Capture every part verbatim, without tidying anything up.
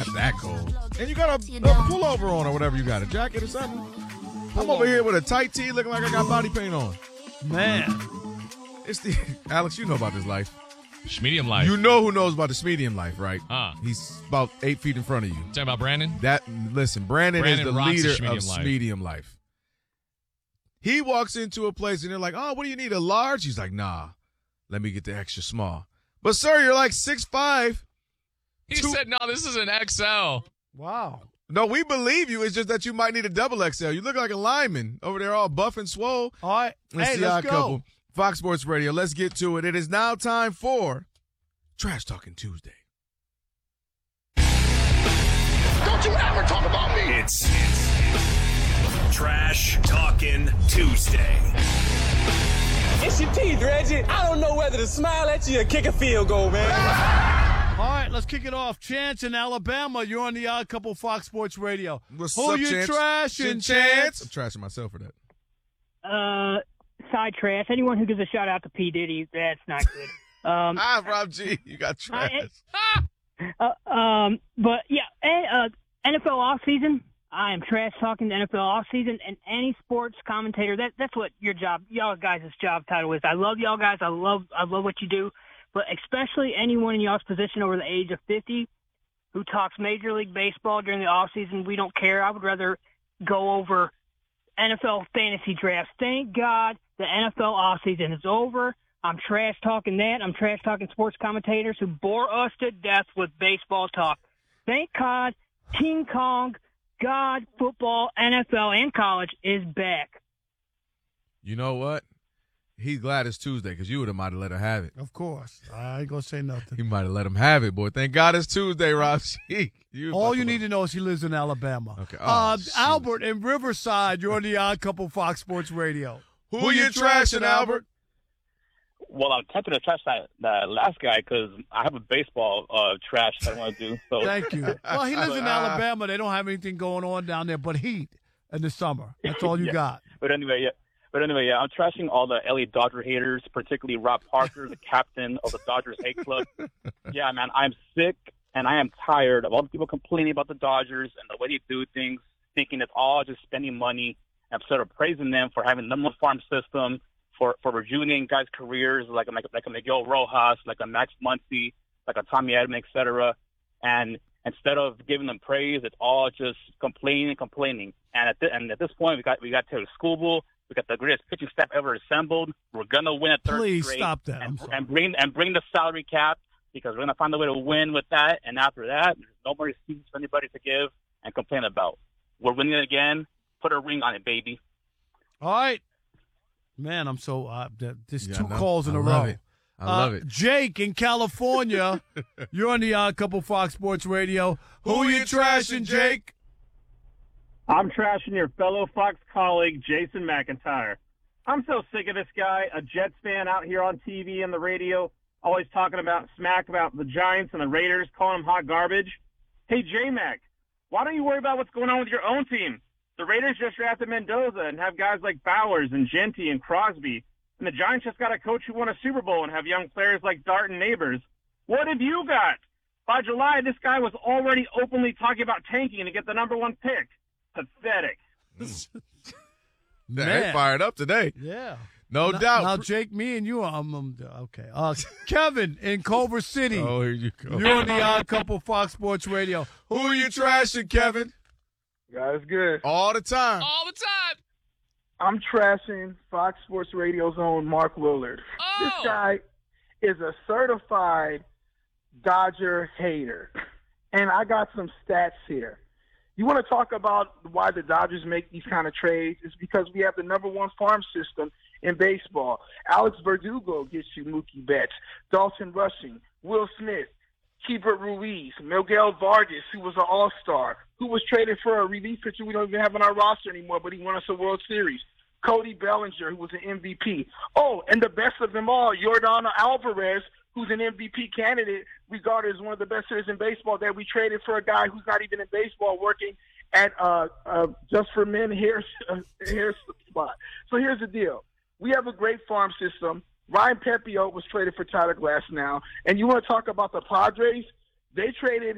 Not that cold. And you got a, a pullover on or whatever you got, a jacket or something. I'm over here with a tight tee looking like I got body paint on. Man. It's the Alex, you know about this life. Schmedium life. You know who knows about the Schmedium life, right? Huh. He's about eight feet in front of you. Talking about Brandon? That Listen, Brandon, Brandon is the rocks the leader Schmedium of life. Schmedium life. He walks into a place and they're like, oh, what do you need, a large? He's like, nah, let me get the extra small. But, sir, you're like six five. He two- said, no, this is an X L. Wow. No, we believe you. It's just that you might need a double X L. You look like a lineman over there all buff and swole. All right. Let's Hey, see let's Odd go. Couple. Fox Sports Radio. Let's get to it. It is now time for Trash Talking Tuesday. Don't you ever talk about me. It's, it's Trash Talking Tuesday. It's your teeth, Reggie. I don't know whether to smile at you or kick a field goal, man. All right, let's kick it off. Chance in Alabama. You're on the Odd Couple Fox Sports Radio. What's Who up, you Chance? trashing, Chance? Chance? I'm trashing myself for that. Uh, side trash. Anyone who gives a shout out to P. Diddy, that's not good. Um, Ah, Rob G, you got trash. uh, um, but yeah, uh, N F L offseason. I am trash talking the N F L offseason, and any sports commentator. That that's what your job, y'all guys' job title is. I love y'all guys. I love I love what you do, but especially anyone in y'all's position over the age of fifty who talks Major League Baseball during the offseason. We don't care. I would rather go over N F L fantasy drafts. Thank God the N F L offseason is over. I'm trash talking that. I'm trash talking sports commentators who bore us to death with baseball talk. Thank God King Kong, God, football, N F L, and college is back. You know what? He's glad it's Tuesday because you would have might have let him have it. Of course. I ain't going to say nothing. He might have let him have it, boy. Thank God it's Tuesday, Rob G. You All you need to know is he lives in Alabama. Okay. Oh, uh, shoot. Albert in Riverside, you're on the Odd Couple Fox Sports Radio. Who, Who you trashing, Albert? Well, I'm tempted to trash that, that last guy because I have a baseball uh, trash that I want to do. So Thank you. Well, he lives in Alabama. They don't have anything going on down there but heat in the summer. That's all you yeah. got. But anyway, yeah. But anyway, yeah, I'm trashing all the L A Dodger haters, particularly Rob Parker, the captain of the Dodgers hate club. Yeah, man, I'm sick and I am tired of all the people complaining about the Dodgers and the way they do things, thinking it's all just spending money instead of praising them for having the number one farm system, for, for rejuvenating guys' careers like a, like, a, like a Miguel Rojas, like a Max Muncy, like a Tommy Edman, et cetera. And instead of giving them praise, it's all just complaining and complaining. And at, the, and at this point, we got we got Taylor Skubal. We got the greatest pitching staff ever assembled. We're gonna win a third Please straight. stop that. I'm And, sorry. and bring and bring the salary cap because we're gonna find a way to win with that. And after that, there's no more excuses for anybody to give and complain about. We're winning it again. Put a ring on it, baby. All right. Man, I'm so uh, – there's Yeah, two I know. calls in I a love row. it. I love uh, it. Jake in California, you're on the Odd Couple Fox Sports Radio. Who, Who you you trashing, trashing, Jake? I'm trashing your fellow Fox colleague, Jason McIntyre. I'm so sick of this guy, a Jets fan out here on T V and the radio, always talking about smack about the Giants and the Raiders, calling them hot garbage. Hey, J-Mac, why don't you worry about what's going on with your own team? The Raiders just drafted Mendoza and have guys like Bowers and Genty and Crosby. And the Giants just got a coach who won a Super Bowl and have young players like Dart and Neighbors. What have you got? By July, this guy was already openly talking about tanking to get the number one pick. Pathetic. They Man. fired up today. Yeah. No now, doubt. Now, Jake, me and you, um, um okay. Uh, Kevin in Culver City. Oh, here you go. You're on the Odd Couple Fox Sports Radio. Who you trashing, Kevin? Guys, good. All the time. All the time. I'm trashing Fox Sports Radio's own Mark Willard. Oh. This guy is a certified Dodger hater. And I got some stats here. You want to talk about why the Dodgers make these kind of trades? It's because we have the number one farm system in baseball. Alex Verdugo gets you Mookie Betts, Dalton Rushing, Will Smith, Keibert Ruiz, Miguel Vargas, who was an all-star, who was traded for a relief pitcher we don't even have on our roster anymore, but he won us a World Series. Cody Bellinger, who was an M V P. Oh, and the best of them all, Yordan Alvarez, who's an M V P candidate, regarded as one of the best hitters in baseball, that we traded for a guy who's not even in baseball, working at uh, uh, Just for Men hair, uh, hair spot. So here's the deal. We have a great farm system. Ryan Pepio was traded for Tyler Glass now. And you want to talk about the Padres? They traded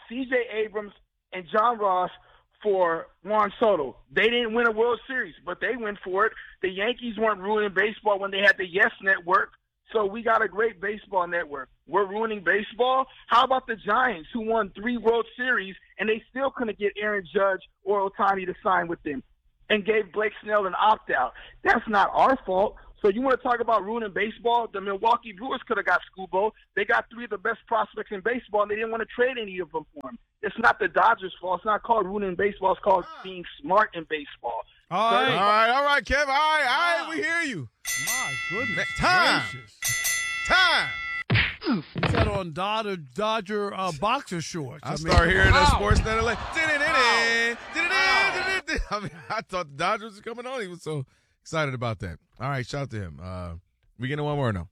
C J Abrams and John Ross for Juan Soto. They didn't win a World Series, but they went for it. The Yankees weren't ruining baseball when they had the Yes Network, so we got a great baseball network. We're ruining baseball? How about the Giants, who won three World Series, and they still couldn't get Aaron Judge or Ohtani to sign with them and gave Blake Snell an opt-out? That's not our fault. So you want to talk about ruining baseball? The Milwaukee Brewers could have got Scubo. They got three of the best prospects in baseball, and they didn't want to trade any of them for him. It's not the Dodgers' fault. It's not called ruining baseball. It's called being smart in baseball. All right, all right, all right, Kev. All right, all right, we hear you. My goodness. Time. Gracious. Time. He's got on Dodger, Dodger uh, boxer shorts. I, I mean, start hearing that ow. sports net like, I mean, I thought the Dodgers were coming on. He was so excited about that. All right, shout out to him. Uh, we getting one more or no?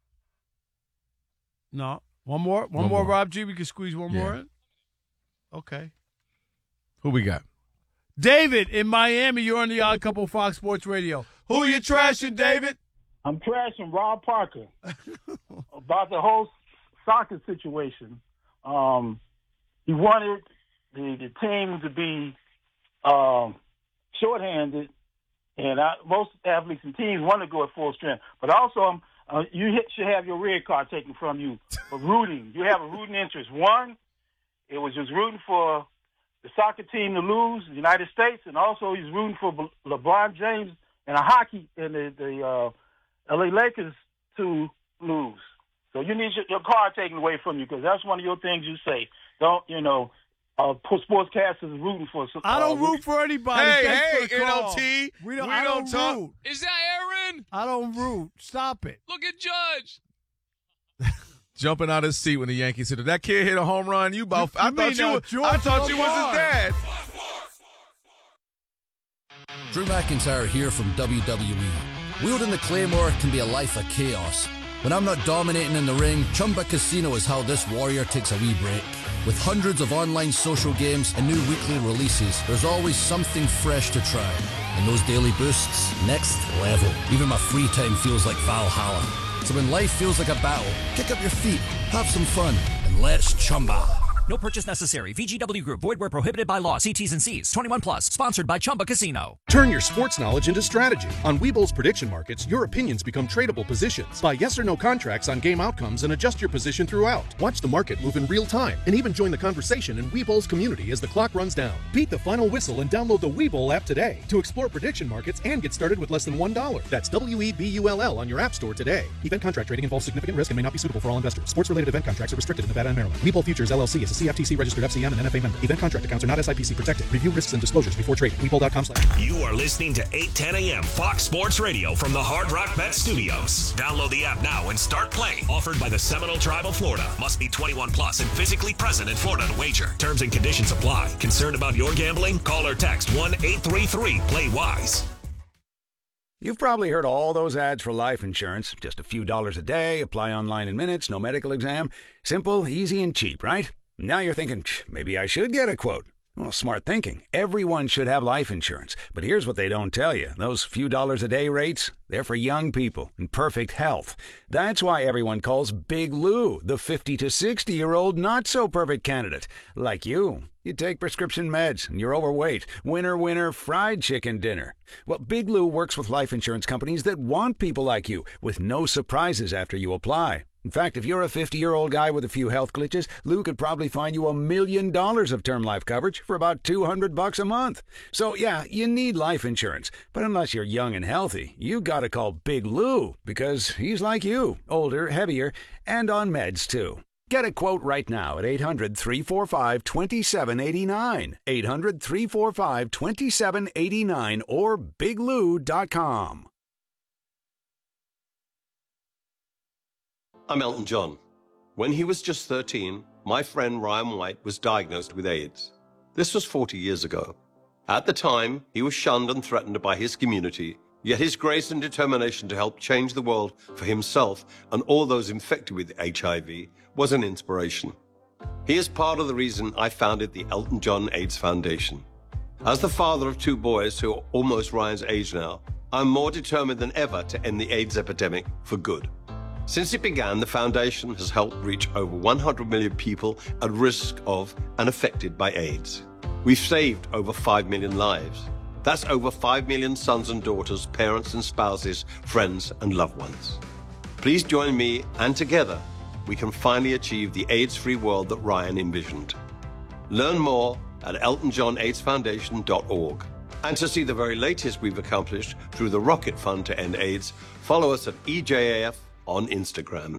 No. One more? One, One more, more. Rob G? We can squeeze one Yeah. more in? Okay. Who we got? David in Miami, you're on the Odd Couple Fox Sports Radio. Who you trashing, David? I'm trashing Rob Parker about the whole soccer situation. Um, he wanted the, the team to be um, shorthanded, and I, most athletes and teams want to go at full strength. But also, um, uh, you hit, should have your red card taken from you for rooting. You have a rooting interest. One, it was just rooting for the soccer team to lose, the United States, and also he's rooting for Le- LeBron James and a hockey and the, the uh, L A Lakers to lose. So you need your, your card taken away from you because that's one of your things you say. Don't, you know, uh, sportscasters rooting for. Uh, I don't root for anybody. Hey, Thanks hey, for the call. N L T, We don't, we I don't don't talk- root. Is that Aaron? I don't root. Stop it. Look at Judge. Jumping out of his seat when the Yankees hit it. That kid hit a home run. You about? You I mean thought you. now were- George I thought you was Lamar. his dad. Drew McIntyre here from W W E. Wielding the Claymore can be a life of chaos. When I'm not dominating in the ring, Chumba Casino is how this warrior takes a wee break. With hundreds of online social games and new weekly releases, there's always something fresh to try. And those daily boosts, next level. Even my free time feels like Valhalla. So when life feels like a battle, kick up your feet, have some fun, and let's Chumba. No purchase necessary. V G W Group. Void where prohibited by law. See T's and C's. twenty-one plus. Sponsored by Chumba Casino. Turn your sports knowledge into strategy. On Webull's prediction markets, your opinions become tradable positions. Buy yes or no contracts on game outcomes and adjust your position throughout. Watch the market move in real time and even join the conversation in Webull's community as the clock runs down. Beat the final whistle and download the Webull app today to explore prediction markets and get started with less than one dollar. That's W E B U L L on your app store today. Event contract trading involves significant risk and may not be suitable for all investors. Sports-related event contracts are restricted in Nevada and Maryland. Webull Futures L L C is a C F T C registered F C M and N F A member. Event contract accounts are not S I P C protected. Review risks and disclosures before trading. Webull dot com slash. You are listening to eight ten a.m. Fox Sports Radio from the Hard Rock Bet Studios. Download the app now and start playing. Offered by the Seminole Tribe of Florida. Must be twenty-one plus and physically present in Florida to wager. Terms and conditions apply. Concerned about your gambling? Call or text one eight three three play wise. You've probably heard all those ads for life insurance. Just a few dollars a day, apply online in minutes, no medical exam. Simple, easy, and cheap, right? Now you're thinking, maybe I should get a quote. Well, smart thinking. Everyone should have life insurance. But here's what they don't tell you. Those few dollars a day rates, they're for young people in perfect health. That's why everyone calls Big Lou the fifty to sixty-year-old not-so-perfect candidate. Like you. You take prescription meds and you're overweight. Winner, winner, fried chicken dinner. Well, Big Lou works with life insurance companies that want people like you with no surprises after you apply. In fact, if you're a fifty-year-old guy with a few health glitches, Lou could probably find you a million dollars of term life coverage for about two hundred bucks a month. So, yeah, you need life insurance. But unless you're young and healthy, you gotta call Big Lou because he's like you, older, heavier, and on meds, too. Get a quote right now at eight hundred, three four five, two seven eight nine, eight hundred, three four five, two seven eight nine, or big lou dot com. I'm Elton John. When he was just thirteen, my friend Ryan White was diagnosed with AIDS. This was forty years ago. At the time, he was shunned and threatened by his community, yet his grace and determination to help change the world for himself and all those infected with H I V was an inspiration. He is part of the reason I founded the Elton John AIDS Foundation. As the father of two boys who are almost Ryan's age now, I'm more determined than ever to end the AIDS epidemic for good. Since it began, the foundation has helped reach over one hundred million people at risk of and affected by AIDS. We've saved over five million lives. That's over five million sons and daughters, parents and spouses, friends and loved ones. Please join me, and together we can finally achieve the AIDS-free world that Ryan envisioned. Learn more at elton john aids foundation dot org. And to see the very latest we've accomplished through the Rocket Fund to End AIDS, follow us at E J A F on Instagram.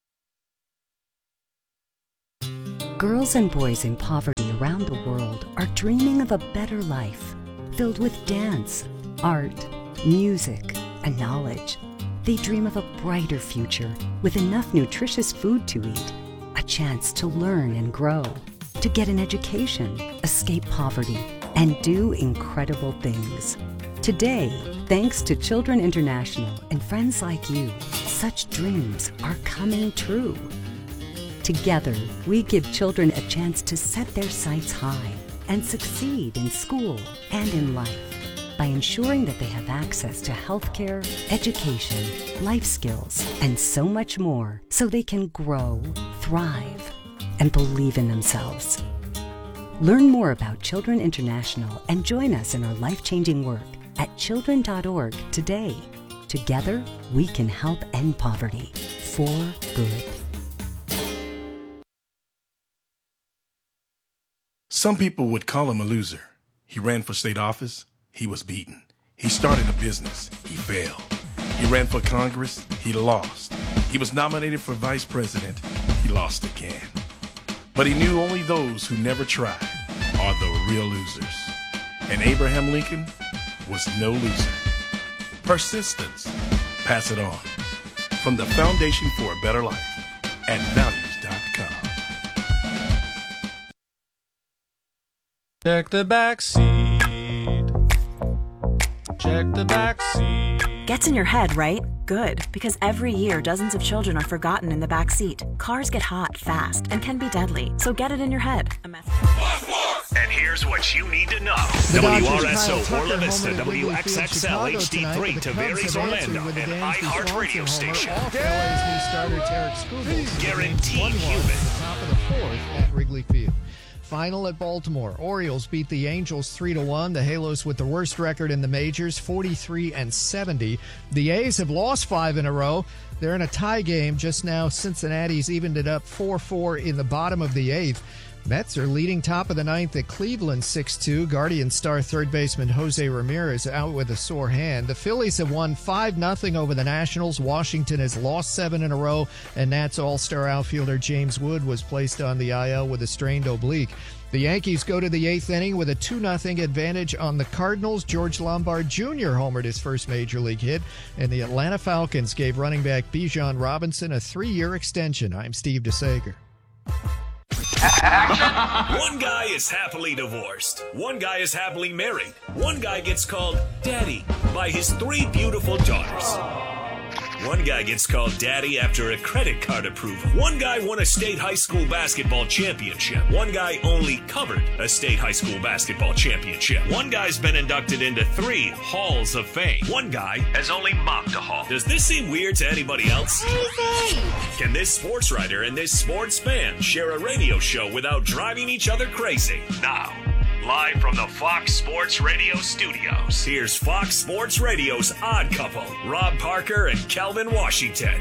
Girls and boys in poverty around the world are dreaming of a better life, filled with dance, art, music, and knowledge. They dream of a brighter future with enough nutritious food to eat, a chance to learn and grow, to get an education, escape poverty, and do incredible things. Today, thanks to Children International and friends like you, such dreams are coming true. Together, we give children a chance to set their sights high and succeed in school and in life by ensuring that they have access to healthcare, education, life skills, and so much more so they can grow, thrive, and believe in themselves. Learn more about Children International and join us in our life-changing work at children dot org today. Together, we can help end poverty for good. Some people would call him a loser. He ran for state office. He was beaten. He started a business. He failed. He ran for Congress. He lost. He was nominated for vice president. He lost again. But he knew only those who never tried are the real losers. And Abraham Lincoln was no loser. Persistence. Pass it on. From the Foundation for a Better Life at values dot com. Check the back seat. Check the back seat. Gets in your head, right? Good, because every year dozens of children are forgotten in the back seat. Cars get hot fast and can be deadly, so get it in your head. A message. And here's what you need to know. The W Dodgers' R S O Kyle Orla Tucker Vista, home at W Wrigley X Field, X L Chicago H D tonight, three, but the Cubs Tavares have Orlando, answered with an the Dansby iHeart Swanson radio homer station. off L A's new starter Tarek Skubal. Guaranteed one one human. at the top of the fourth at Wrigley Field. Final at Baltimore. Orioles beat the Angels three to one. The Halos with the worst record in the majors, forty-three and seventy. The A's have lost five in a row. They're in a tie game just now. Cincinnati's evened it up four four in the bottom of the eighth. Mets are leading top of the ninth at Cleveland six two. Guardian star third baseman Jose Ramirez out with a sore hand. The Phillies have won five nothing over the Nationals. Washington has lost seven in a row, and Nats all-star outfielder James Wood was placed on the I L with a strained oblique. The Yankees go to the eighth inning with a two nothing advantage on the Cardinals. George Lombard Junior homered his first major league hit, and the Atlanta Falcons gave running back Bijan Robinson a three-year extension. I'm Steve DeSager. One guy is happily divorced. One guy is happily married. One guy gets called Daddy by his three beautiful daughters. One guy gets called Daddy after a credit card approval. One guy won a state high school basketball championship. One guy only covered a state high school basketball championship. One guy's been inducted into three halls of fame. One guy has only mocked a hall. Does this seem weird to anybody else? Can this sports writer and this sports fan share a radio show without driving each other crazy? Now, live from the Fox Sports Radio studios, here's Fox Sports Radio's Odd Couple, Rob Parker and Kelvin Washington.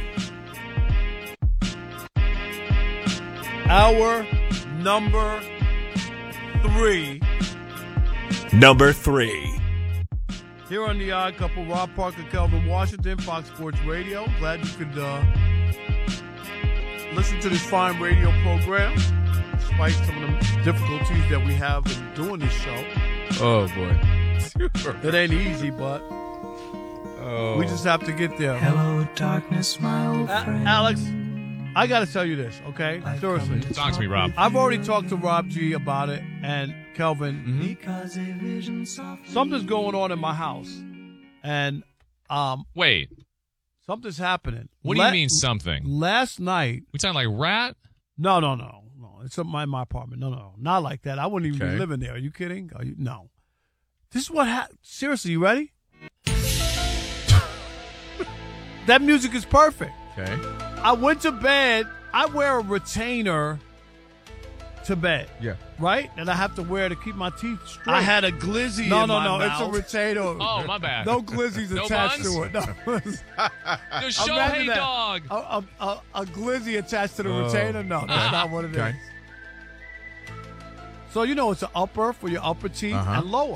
Hour number three. Number three. Here on the Odd Couple, Rob Parker, Kelvin Washington, Fox Sports Radio. Glad you could uh, listen to this fine radio program, despite some of the difficulties that we have in doing this show. Oh, boy. It ain't easy, but oh. we just have to get there. Hello, darkness, my old A- friend. Alex, I got to tell you this, okay? Seriously. Talk to me, Rob. I've already talked to Rob G about it, and Kelvin, Mm-hmm. something's going on in my house. And um, Wait. something's happening. What do La- you mean something? Last night. We sound like rat? No, no, no. no. It's in my, my apartment. No, no. Not like that. I wouldn't even Okay. be living there. Are you kidding? Are you? No. This is what happened. Seriously, you ready? That music is perfect. Okay. I went to bed. I wear a retainer to bed. Yeah. Right? And I have to wear to keep my teeth straight. I had a glizzy No, in no, my no. mouth. It's a retainer. Oh, my bad. No glizzies No attached buns? to it. No. The show, Imagine hey, that. dog. A, a, a, a glizzy attached to the Oh, retainer? No, that's okay. not what it is. Okay. So, you know, it's an upper for your upper teeth Uh-huh. and lower.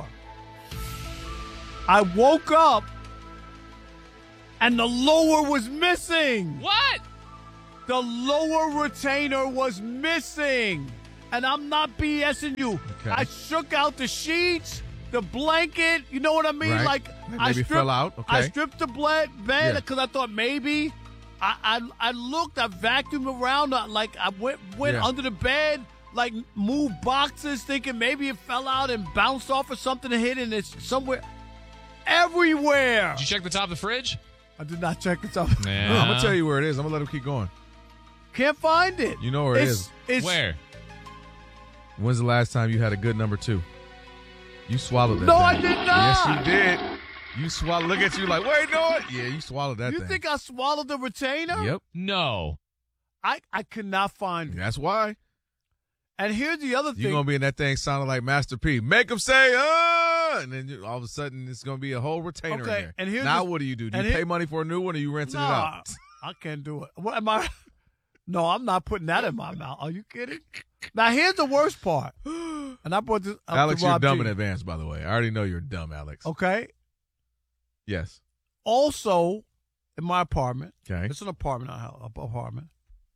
I woke up and the lower was missing. What? The lower retainer was missing. And I'm not BSing you. Okay. I shook out the sheets, the blanket. You know what I mean? Right. Like Maybe I it stripped, fell out. I Okay. stripped the bed bed Yeah. because I thought maybe. I, I I looked. I vacuumed around. I, like I went went Yeah. under the bed. Like moved boxes, thinking maybe it fell out and bounced off or something and hit, and it's somewhere. Everywhere. Did you check the top of the fridge? I did not check it out. Yeah. I'm gonna tell you where it is. I'm gonna let him keep going. Can't find it. You know where it it's, is. It's, Where? When's the last time you had a good number two? You swallowed that. No, thing. I did not. Yes, you did. You swallowed. Look at you like, wait, no, what? Yeah, you swallowed that You thing. think I swallowed the retainer? Yep. No. I, I could not find it. That's why. And here's the other You're thing. gonna be in that thing sounding like Master P. Make him say, uh, and then you, all of a sudden it's gonna be a whole retainer Okay, in there. and here's now the- what do you do? Do and you here- pay money for a new one, or you rinsing it Nah, out? I can't do it. What am I? No, I'm not putting that in my mouth. Are you kidding? Now here's the worst part. And I brought this up Alex, to you're Rob dumb G. in advance, by the way. I already know you're dumb, Alex. Okay. Yes. Also, in my apartment, Okay. it's an apartment, not a apartment.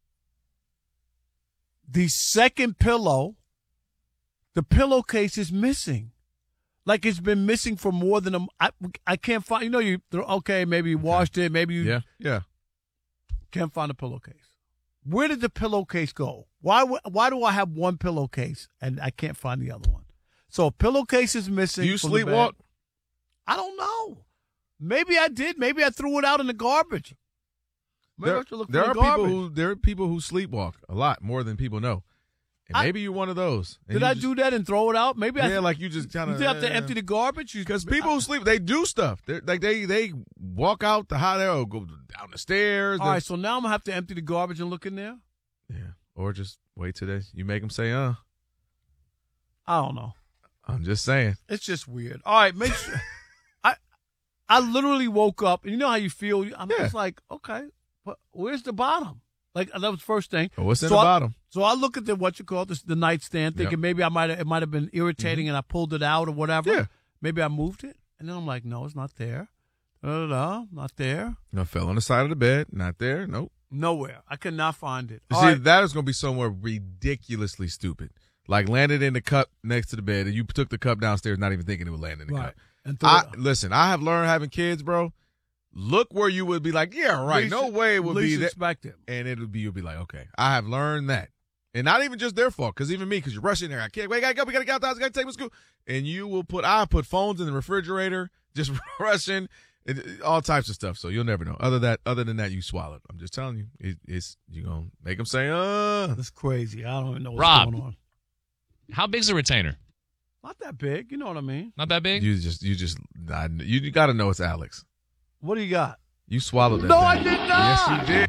The second pillow, the pillowcase is missing. Like it's been missing for more than a. I, I can't find. You know, you okay? Maybe you washed it. Maybe you. Yeah. Yeah. Can't find the pillowcase. Where did the pillowcase go? Why? Why do I have one pillowcase and I can't find the other one? So a pillowcase is missing. Do you from the bed. sleepwalk? I don't know. Maybe I did. Maybe I threw it out in the garbage. Maybe I There, should look there for are the people garbage. who there are people who sleepwalk a lot more than people know, and I- maybe you're one of those. And Did you I just- do that and throw it out? Maybe I. Yeah, like you just kind You of have to empty the garbage because people who sleep they do stuff. They're, like they they walk out the hot air or go down the stairs. All right, so now I'm gonna have to empty the garbage and look in there. Yeah, or just wait till they, you make them say, "Uh." I don't know. I'm just saying. It's just weird. All right, make sure. I I literally woke up, and you know how you feel. I'm Yeah. just like, okay, but where's the bottom? Like that was the first thing. Oh, what's in So the I- bottom? So I look at the what you call this, the nightstand, thinking Yep. maybe I might it might have been irritating, and I pulled it out or whatever. Yeah. Maybe I moved it, and then I'm like, no, it's not there. Da, da, da, not there. No, fell on the side of the bed. Not there. Nope. Nowhere. I could not find it. You All see, right. that is going to be somewhere ridiculously stupid. Like landed in the cup next to the bed, and you took the cup downstairs, not even thinking it would land in the Right. cup. And threw I, it- listen, I have learned having kids, bro. Look where you would be like, yeah, right. Least- no way it would be least that. expect it. And it would be, you'll be like, okay, I have learned that. And not even just their fault, because even me, because you're rushing there. I can't wait, gotta go, we gotta get outside, we gotta take my school. And you will put, I put phones in the refrigerator, just rushing, and all types of stuff. So you'll never know. Other that, other than that, you swallowed. I'm just telling you, it, it's you gonna make them say, uh. That's crazy. I don't even know what's Rob. going on. How big's a retainer? Not that big. You know what I mean? Not that big? You just, you just, I, you, you got to know it's Alex. What do you got? You swallowed that. No, thing. I did not. Yes, you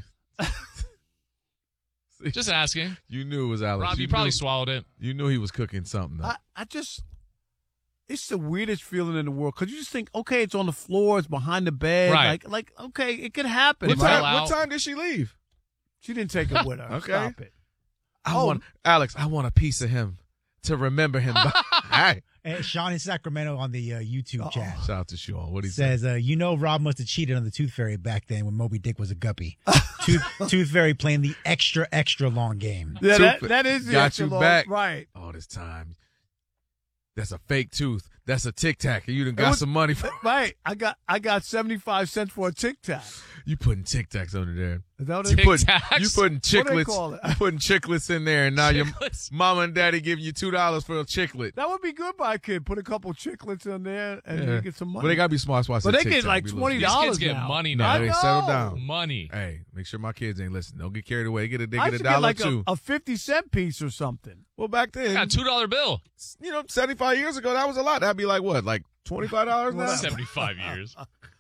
did. Just asking. You knew it was Alex. Rob, you, probably knew, swallowed it. You knew he was cooking something up. I, I just, it's the weirdest feeling in the world because you just think, okay, it's on the floor, it's behind the bed, Right. like, like, okay, it could happen. what, It fell time, what out. time did she leave? She didn't take it with her. Okay. Stop it. I Oh. want Alex. I want a piece of him to remember him. by. Hey, And Sean in Sacramento on the uh, YouTube chat shout out to Sean. What he said. says, uh, you know, Rob must have cheated on the Tooth Fairy back then when Moby Dick was a guppy. Tooth, Tooth Fairy playing the extra, extra long game. Yeah, Tooth- that, that is the got extra you long- back right? all this time. That's a fake tooth. That's a Tic Tac, and you done It got was- some money for. Right. I got, I got seventy five cents for a Tic Tac. You putting Tic Tacs under there. Is that what You it- putting, Tic-Tacs? you putting What do they chiclets. call it? You putting chiclets in there, and now your Chiclets? mama and daddy giving you two dollars for a chiclet. That would be good by a kid. Put a couple chiclets in there and Yeah. you get some money. But they gotta be smart. So I But said they Tic get Tac, like be a little- twenty These dollars kids get now. money No, now. they I settle know. down. Money. Hey, make sure my kids ain't listening. Don't get carried away. Get a they I get a should dollar get like too. a, a fifty cent piece or something. Well, back then, Got a two dollar bill. you know, seventy five years ago, that was a lot. That'd be like what, like twenty five dollars now. Seventy five years.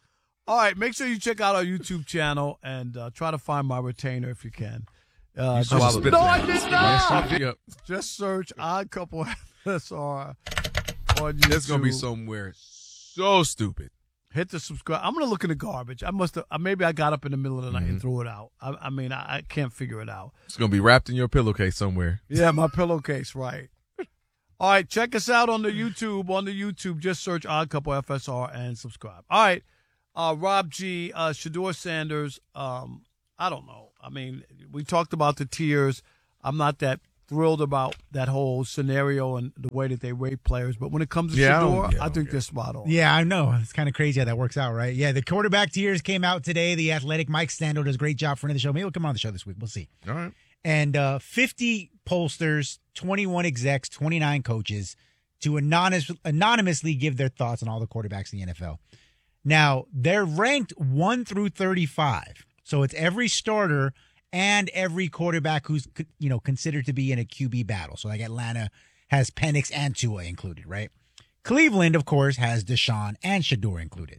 All right, make sure you check out our YouTube channel and uh, try to find my retainer if you can. Uh, You swallowed just, it. no, I did not. Yep. Just search Odd Couple F S R on YouTube. It's gonna be somewhere so stupid. Hit the subscribe. I'm gonna look in the garbage. I must have. Maybe I got up in the middle of the night Mm-hmm. and threw it out. I, I mean, I, I can't figure it out. It's gonna be wrapped in your pillowcase somewhere. Yeah, my pillowcase, right. All right, check us out on the YouTube. On the YouTube, just search Odd Couple F S R and subscribe. All right, uh, Rob G, uh, Shedeur Sanders. Um, I don't know. I mean, we talked about the tiers. I'm not that thrilled about that whole scenario and the way that they rate players, but when it comes to Yeah, I don't- Shedeur, yeah, I think they're spot on. Yeah, I know. It's kind of crazy how that works out, right? Yeah, the quarterback tiers came out today. The Athletic Mike Stando does a great job for the show. Maybe he'll come on the show this week. We'll see. All right. And uh, fifty pollsters, twenty-one execs, twenty-nine coaches to anonymous, anonymously give their thoughts on all the quarterbacks in the N F L. Now, they're ranked one through thirty-five. So it's every starter and every quarterback who's, you know, considered to be in a Q B battle. So like Atlanta has Penix and Tua included, right? Cleveland, of course, has Deshaun and Shedeur included.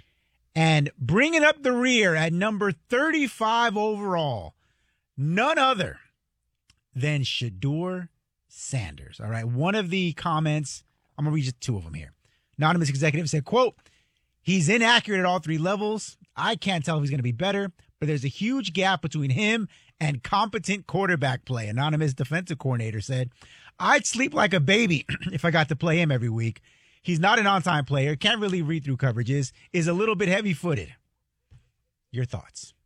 And bringing up the rear at number thirty-five overall, none other than Shedeur Sanders. All right. One of the comments, I'm going to read just two of them here. Anonymous executive said, quote, he's inaccurate at all three levels. I can't tell if he's going to be better, but there's a huge gap between him and competent quarterback play. Anonymous defensive coordinator said, I'd sleep like a baby if I got to play him every week. He's not an on-time player, can't really read through coverages, is a little bit heavy-footed. Your thoughts?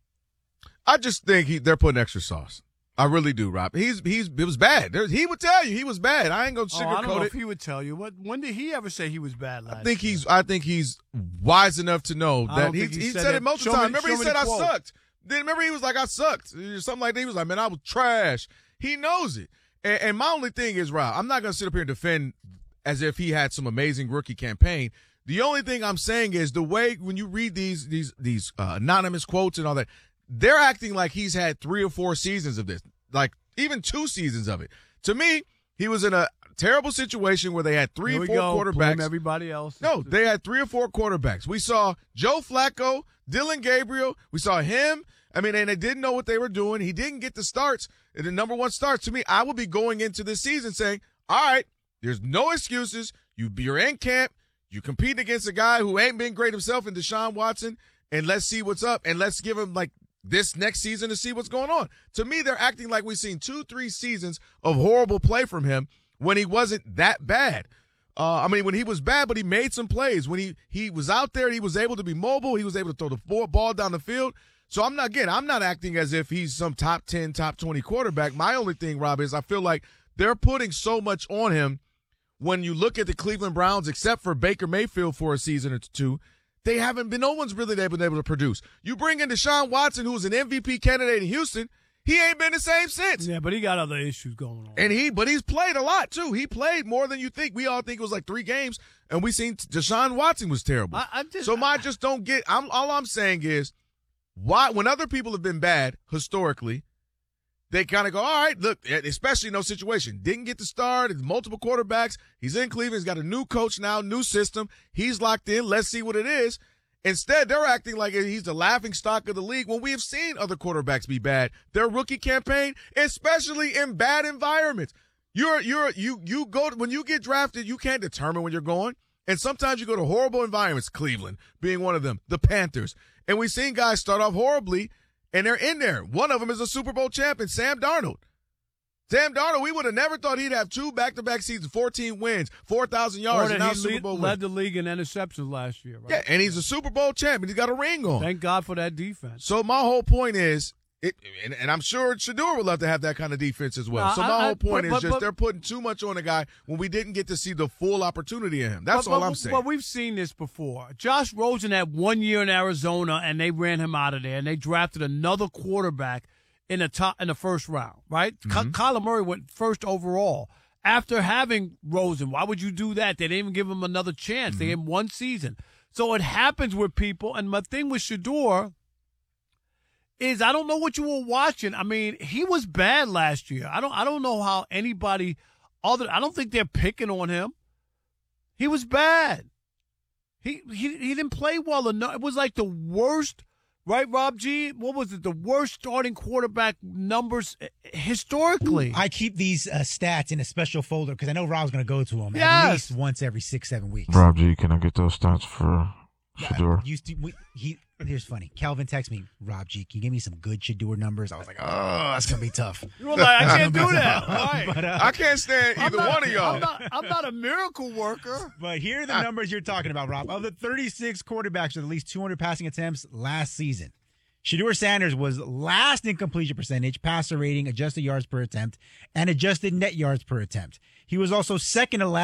I just think he, they're putting extra sauce. I really do, Rob. He's he's it was bad. There, he would tell you he was bad. I ain't gonna Oh, I don't know sugarcoat if it. he would tell you. What? When did he ever say he was bad last I think he's I think he's wise enough to know I that don't he, think he, he said, said it it. multiple Show me- times. Remember show he me said the I quote. sucked. Then remember he was like I sucked. Or something like that. He was like, man, I was trash. He knows it. And, and my only thing is, Rob, I'm not gonna sit up here and defend as if he had some amazing rookie campaign. The only thing I'm saying is the way when you read these these these uh, anonymous quotes and all that, they're acting like he's had three or four seasons of this, like even two seasons of it. To me, he was in a terrible situation where they had three Here or we four go. quarterbacks. Blame everybody else. No, they had three or four quarterbacks. We saw Joe Flacco, Dylan Gabriel. We saw him. I mean, and they didn't know what they were doing. He didn't get the starts, the number one starts. To me, I would be going into this season saying, all right, there's no excuses. You, you're in camp. You compete against a guy who ain't been great himself in Deshaun Watson, and let's see what's up, and let's give him, like, this next season to see what's going on. To me, they're acting like we've seen two, three seasons of horrible play from him when he wasn't that bad. Uh, I mean, when he was bad, but he made some plays. When he, he was out there, he was able to be mobile. He was able to throw the ball down the field. So I'm not, again, I'm not acting as if he's some top ten, top twenty quarterback. My only thing, Rob, is I feel like they're putting so much on him when you look at the Cleveland Browns, except for Baker Mayfield for a season or two. They haven't been, no one's really been able to produce. You bring in Deshaun Watson, who's an M V P candidate in Houston, he ain't been the same since. Yeah, but he got other issues going on. And he, but he's played a lot too. He played more than you think. We all think it was like three games, and we seen Deshaun Watson was terrible. I, I just, so my just don't get. I'm all I'm saying is, why when other people have been bad historically, they kind of go, all right, look, especially in those situations. Didn't get the start. It's multiple quarterbacks. He's in Cleveland. He's got a new coach now, new system. He's locked in. Let's see what it is. Instead, they're acting like he's the laughing stock of the league when we have seen other quarterbacks be bad. Their rookie campaign, especially in bad environments. You're, you're, you, you go, when you get drafted, you can't determine when you're going. And sometimes you go to horrible environments, Cleveland being one of them, the Panthers. And we've seen guys start off horribly, and they're in there. One of them is a Super Bowl champion, Sam Darnold. Sam Darnold, we would have never thought he'd have two back-to-back seasons, fourteen wins, four thousand yards, Or and that now he Super lead- Bowl led wins. the league in interceptions last year, right? Yeah, and he's a Super Bowl champion. He's got a ring on. Thank God for that defense. So my whole point is, it, and, and I'm sure Shedeur would love to have that kind of defense as well. No, so I- my I- whole point but- is but- just but- they're putting too much on a guy when we didn't get to see the full opportunity in him. That's But- all but- I'm saying. But we've seen this before. Josh Rosen had one year in Arizona, and they ran him out of there, and they drafted another quarterback in the top in the first round. Right? Ky- Mm-hmm. Kyler Murray went first overall after having Rosen. Why would you do that? They didn't even give him another chance. Mm-hmm. They gave him one season. So it happens with people. And my thing with Shedeur is I don't know what you were watching. I mean, he was bad last year. I don't I don't know how anybody other I don't think they're picking on him. He was bad. He he he didn't play well enough. It was like the worst, right, Rob G? What was it? The worst starting quarterback numbers historically. I keep these uh, stats in a special folder because I know Rob's going to go to them Yes. at least once every six, seven weeks. Rob G, can I get those stats for Shador? Used to, we, he, here's funny. Calvin texted me, Rob G, can you give me some good Shador numbers? I was like, oh, that's going to be tough. You were like, I can't do that. Right. But, uh, I can't stand I'm either not- one of y'all. I'm not, I'm not a miracle worker. But here are the numbers you're talking about, Rob. Of the thirty-six quarterbacks with at least two hundred passing attempts last season, Shador Sanders was last in completion percentage, passer rating, adjusted yards per attempt, and adjusted net yards per attempt. He was also second to last